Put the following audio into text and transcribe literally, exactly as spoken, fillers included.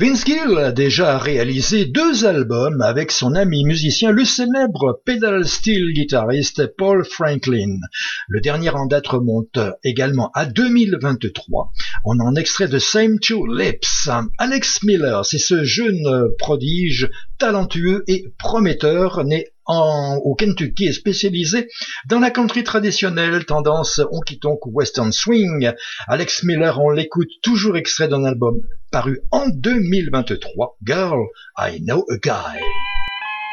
Vince Gill a déjà réalisé deux albums avec son ami musicien, le célèbre pedal steel guitariste Paul Franklin. Le dernier en date remonte également à deux mille vingt-trois. On en extrait de Same Two Lips. Alex Miller, c'est ce jeune prodige talentueux et prometteur né En, au Kentucky est spécialisé dans la country traditionnelle, tendance honky-tonk western swing. Alex Miller, on l'écoute toujours extrait d'un album paru en deux mille vingt-trois, Girl, I Know a Guy.